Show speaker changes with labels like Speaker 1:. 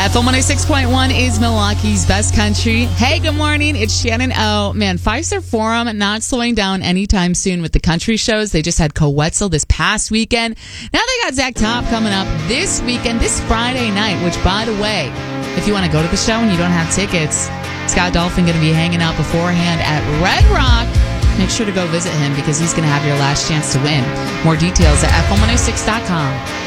Speaker 1: FM 106.1 is Milwaukee's best country. Hey, good morning. It's Shannon O. Man, Five Star Forum not slowing down anytime soon with the country shows. They just had Coetzel this past weekend. Now they got Zach Top coming up this weekend, this Friday night, which, by the way, if you want to go to the show and you don't have tickets, Scott Dolphin going to be hanging out beforehand at Red Rock. Make sure to go visit him because he's going to have your last chance to win. More details at FM106.com.